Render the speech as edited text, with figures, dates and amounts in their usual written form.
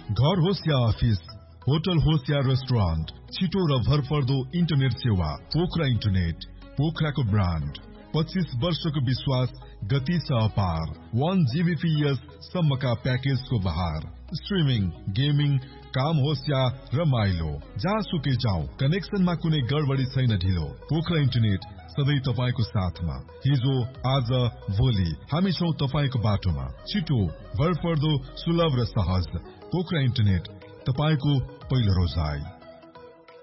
घर होस् या office, hotel होस् या रेस्टुरेन्ट, छिटो र भरपर्दो इन्टरनेट सेवा पोखरा इन्टरनेट। पोखराको ब्रान्ड, 25 वर्षको विश्वास, गति छ अपार। 1 Gbps सम्मका प्याकेजको बहार। स्ट्रिमिङ, गेमिङ, काम होस् या रमाइलो, जहाँसुकै जाऊ, कनेक्सनमा कुनै गडबडी छैन ढिलो। पोखरा इन्टरनेट सधैँ तपाईको साथमा। हिजो, आज, भोलि हामी छौं तपाईको बाटोमा। छिटो, भरपर्दो, सुलभ र सहज। पोखरा इन्टरनेट, तपाईको पहिलो रोजाइ।